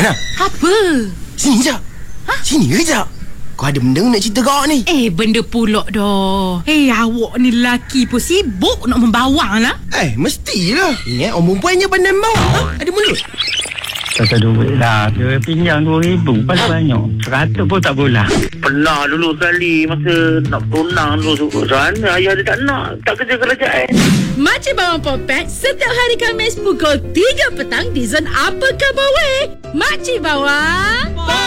Hana, Apa? sini je. Sini kejap. Kau ada benda nak cerita kau ni? Benda pulak dah. Awak ni lelaki pun sibuk nak membawang lah. Mestilah. Ingat orang perempuan je pandai bawa. Ada mulut. Pasal duit lah. Dia pinjam 2,000 paling banyak. 100 pun tak boleh. Pernah dulu sekali masa nak tunang dulu sana ayah dia tak nak, tak kerja kerajaan. Makcik Bawang Popet setiap hari Khamis pukul 3 petang di Zon Apa Khabar Weh. Makcik Bawang